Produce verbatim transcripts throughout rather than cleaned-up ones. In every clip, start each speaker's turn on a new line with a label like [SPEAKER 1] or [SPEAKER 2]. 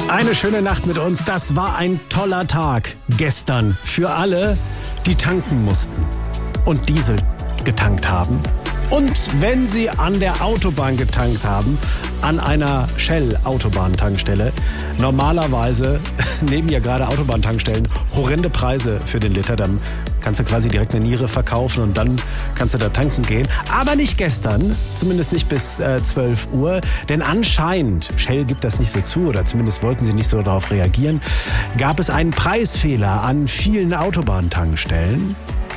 [SPEAKER 1] Eine schöne Nacht mit uns. Das war ein toller Tag gestern für alle, die tanken mussten und Diesel getankt haben. Und wenn sie an der Autobahn getankt haben, an einer Shell-Autobahntankstelle. Normalerweise nehmen ja gerade Autobahntankstellen horrende Preise für den Liter. Dann kannst du quasi direkt eine Niere verkaufen und dann kannst du da tanken gehen. Aber nicht gestern, zumindest nicht bis äh, zwölf Uhr. Denn anscheinend, Shell gibt das nicht so zu oder zumindest wollten sie nicht so darauf reagieren, gab es einen Preisfehler an vielen Autobahntankstellen.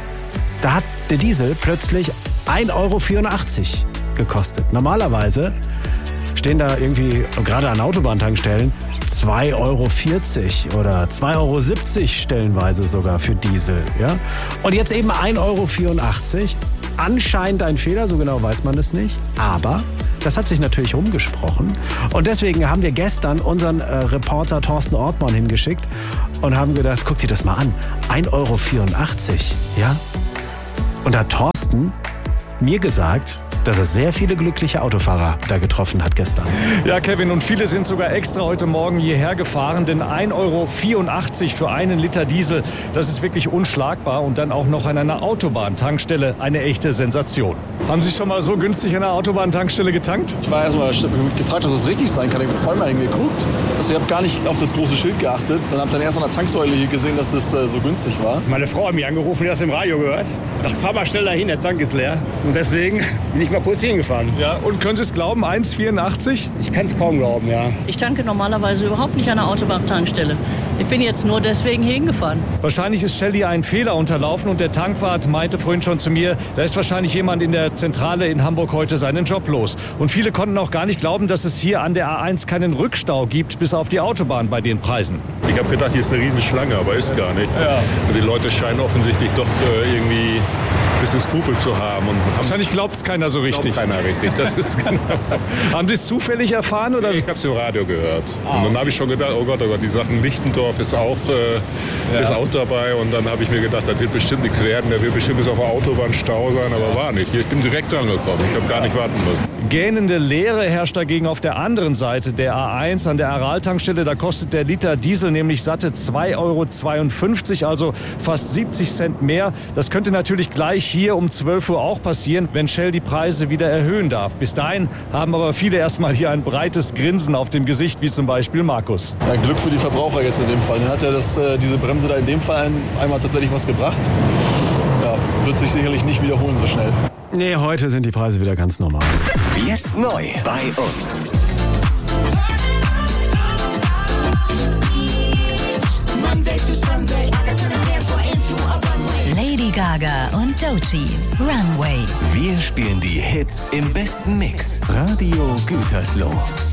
[SPEAKER 1] Da hat der Diesel plötzlich ein Euro vierundachtzig gekostet. Normalerweise stehen da irgendwie, gerade an Autobahntankstellen, zwei Euro vierzig oder zwei Euro siebzig stellenweise sogar für Diesel. Ja? Und jetzt eben ein Euro vierundachtzig. Anscheinend ein Fehler, so genau weiß man es nicht. Aber das hat sich natürlich rumgesprochen. Und deswegen haben wir gestern unseren äh, Reporter Thorsten Ortmann hingeschickt und haben gedacht, guck dir das mal an. ein Euro vierundachtzig. Ja? Und da hat Thorsten mir gesagt, dass er sehr viele glückliche Autofahrer da getroffen hat gestern.
[SPEAKER 2] Ja, Kevin, und viele sind sogar extra heute Morgen hierher gefahren, denn ein Euro vierundachtzig für einen Liter Diesel, das ist wirklich unschlagbar und dann auch noch an einer Autobahntankstelle eine echte Sensation. Haben Sie schon mal so günstig an einer Autobahntankstelle getankt?
[SPEAKER 3] Ich war erst mal gefragt, ob das richtig sein kann. Ich habe zweimal hingeguckt. Also ich habe gar nicht auf das große Schild geachtet und habe dann erst an der Tanksäule hier gesehen, dass es äh, so günstig war.
[SPEAKER 4] Meine Frau hat mich angerufen, die hat es im Radio gehört. Ich dachte, fahr mal schnell dahin, der Tank ist leer. Und deswegen bin ich mal kurz hingefahren.
[SPEAKER 2] Ja, und können Sie es glauben, ein Euro vierundachtzig?
[SPEAKER 4] Ich kann es kaum glauben, ja.
[SPEAKER 5] Ich tanke normalerweise überhaupt nicht an der Autobahntankstelle. Ich bin jetzt nur deswegen hingefahren.
[SPEAKER 2] Wahrscheinlich ist Shell hier ein Fehler unterlaufen und der Tankwart meinte vorhin schon zu mir, da ist wahrscheinlich jemand in der Zentrale in Hamburg heute seinen Job los. Und viele konnten auch gar nicht glauben, dass es hier an der A eins keinen Rückstau gibt, bis auf die Autobahn bei den Preisen.
[SPEAKER 6] Ich habe gedacht, hier ist eine Riesenschlange, aber ist gar nicht. Ja. Also die Leute scheinen offensichtlich doch äh, irgendwie ein bisschen Skrupel zu haben. Und haben
[SPEAKER 2] wahrscheinlich glaubt es keiner so richtig.
[SPEAKER 6] Glaubt keiner richtig. Das ist
[SPEAKER 2] haben Sie es zufällig erfahren? Oder?
[SPEAKER 6] Nee, ich habe es im Radio gehört. Ah. Und dann habe ich schon gedacht, oh Gott, oh Gott, die Sachen Lichtendorf ist auch, äh, ja. ist auch dabei. Und dann habe ich mir gedacht, das wird bestimmt nichts werden. Der wird bestimmt bis auf der Autobahn Stau sein, aber war nicht. Ich bin direkt angekommen. Ich habe gar nicht warten müssen.
[SPEAKER 2] Gähnende Leere herrscht dagegen auf der anderen Seite der A eins an der Aral-Tankstelle. Da kostet der Liter Diesel nämlich satte zwei Euro zweiundfünfzig, also fast siebzig Cent mehr. Das könnte natürlich gleich hier um zwölf Uhr auch passieren, wenn Shell die Preise wieder erhöhen darf. Bis dahin haben aber viele erstmal hier ein breites Grinsen auf dem Gesicht, wie zum Beispiel Markus.
[SPEAKER 3] Ja, Glück für die Verbraucher jetzt in dem Fall. Dann hat ja das, äh, diese Bremse da in dem Fall ein, einmal tatsächlich was gebracht. Ja, wird sich sicherlich nicht wiederholen so schnell.
[SPEAKER 1] Nee, heute sind die Preise wieder ganz normal.
[SPEAKER 7] Jetzt neu bei uns.
[SPEAKER 8] Lady Gaga und Doechii, Runway.
[SPEAKER 7] Wir spielen die Hits im besten Mix. Radio Gütersloh.